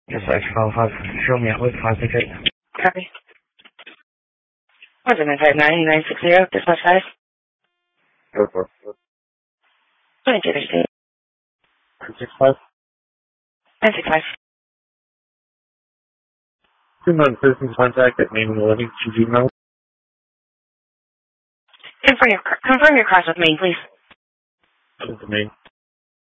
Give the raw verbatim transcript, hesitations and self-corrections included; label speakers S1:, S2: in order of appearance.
S1: Yes, I can have show me out with concentrate.
S2: Copy. one seven five nine nine six zero, dispatch five.
S1: Go for it.
S2: twenty-two Interstate.
S1: nine six five.
S2: nine six five.
S1: Two non-citizen contact at name and living to Gmail.
S2: Confirm your, confirm your cross with me, please.
S1: That is the name.